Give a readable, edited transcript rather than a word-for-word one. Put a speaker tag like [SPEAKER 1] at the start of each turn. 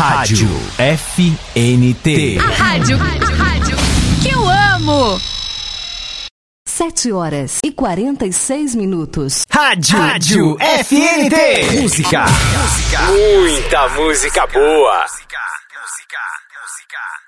[SPEAKER 1] Rádio FNT.
[SPEAKER 2] A rádio que eu amo.
[SPEAKER 3] 7h46.
[SPEAKER 1] Rádio FNT. Música. Muita música boa. Música.